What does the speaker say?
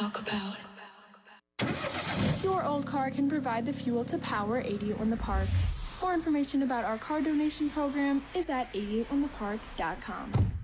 talk about. Your old car can provide the fuel to power 88 on the Park. More information about our car donation program is at 88onthepark.com.